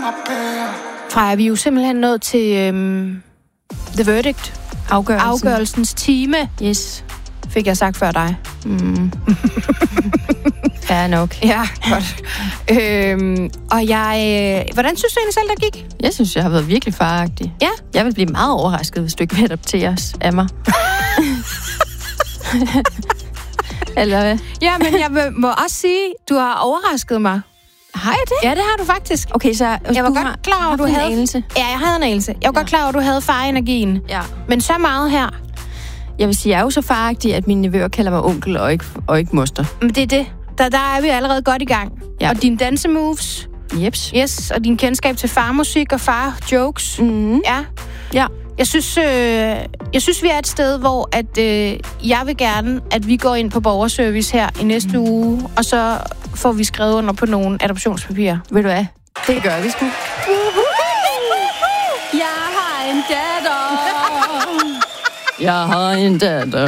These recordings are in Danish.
Freja, vi er jo simpelthen nået til The Verdict. Afgørelsens time. Yes. Fik jeg sagt før dig. Fair nok. Ja, godt. Og jeg... hvordan synes du egentlig selv, der gik? Jeg synes, jeg har været virkelig faragtig. Ja? Jeg vil blive meget overrasket, hvis du ikke vil adopteres af mig. Eller hvad? Ja, men jeg må også sige, du har overrasket mig. Har jeg det? Ja, det har du faktisk. Okay, så jeg var godt klar over, du havde... anelse. Ja, jeg havde en anelse. Jeg var godt klar over, du havde farenergien. Ja. Men så meget her. Jeg vil sige, jeg er jo så faragtig, at mine nevøer kalder mig onkel og ikke moster. Men det er det. Der er vi allerede godt i gang. Ja. Og dine dansemoves. Jeps. Yes, og din kendskab til farmusik og far-jokes. Mm-hmm. Ja. Jeg synes, vi er et sted, hvor at, jeg vil gerne, at vi går ind på borgerservice her i næste uge, og så får vi skrevet under på nogle adoptionspapirer. Ved du hvad? Det gør vi sgu. Jeg har en datter. Jeg har en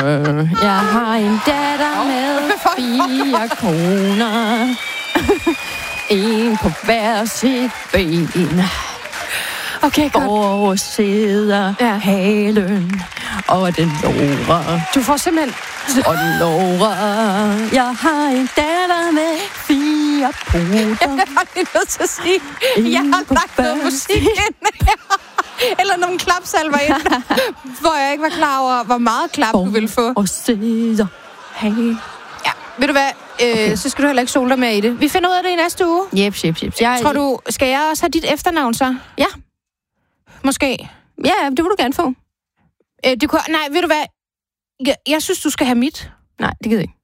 datter med 4 koner. En på hver sit ben. Okay, godt. Og sidder halen, og den lover. Du får simpelthen... Og den lover. Jeg har en datter med 4 poter. Jeg er lige nødt til at sige, jeg har lagt noget musik ind. Eller nogle klapsalver ind, hvor jeg ikke var klar over, hvor meget klap du ville få. Og sidder halen. Ja, ved du hvad? Okay. Så skal du heller ikke sole dig med i det. Vi finder ud af det i næste uge. Jeps. Tror du, skal jeg også have dit efternavn så? Ja. Måske. Ja, det vil du gerne få. Nej, ved du hvad? Jeg synes, du skal have mit. Nej, det gider jeg ikke.